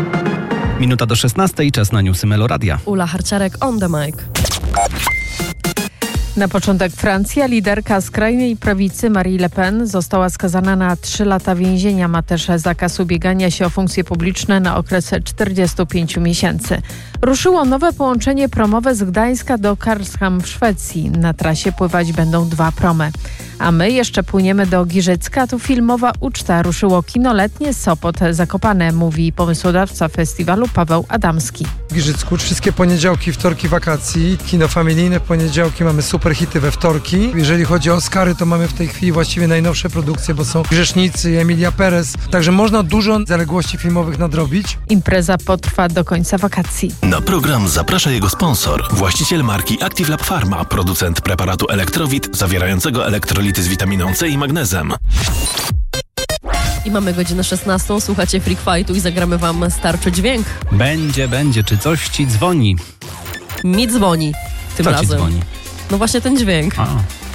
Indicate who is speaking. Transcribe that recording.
Speaker 1: Minuta do 16, czas na newsy Meloradia.
Speaker 2: Ula Harciarek on the mic.
Speaker 3: Na początek Francja. Liderka skrajnej prawicy Marine Le Pen została skazana na 3 lata więzienia. Ma też zakaz ubiegania się o funkcje publiczne na okres 45 miesięcy. Ruszyło nowe połączenie promowe z Gdańska do Karlshamn w Szwecji. Na trasie pływać będą 2 promy. A my jeszcze płyniemy do Giżycka. Tu filmowa uczta. Ruszyło kino letnie Sopot Zakopane, mówi pomysłodawca festiwalu Paweł Adamski.
Speaker 4: W Giżycku wszystkie poniedziałki, wtorki wakacji, kino familijne w poniedziałki, mamy super hity we wtorki. Jeżeli chodzi o Oscary, to mamy w tej chwili właściwie najnowsze produkcje, bo są Grzesznicy, Emilia Perez, także można dużo zaległości filmowych nadrobić.
Speaker 3: Impreza potrwa do końca wakacji.
Speaker 5: Na program zaprasza jego sponsor, właściciel marki Active Lab Pharma, producent preparatu Elektrowit zawierającego elektrolity z witaminą C i magnezem.
Speaker 2: I mamy godzinę 16, słuchacie Freak Fightu i zagramy wam starczy dźwięk.
Speaker 1: Będzie, czy coś ci dzwoni?
Speaker 2: Mi dzwoni tym
Speaker 1: Co
Speaker 2: razem.
Speaker 1: ci dzwoni?
Speaker 2: No właśnie ten dźwięk.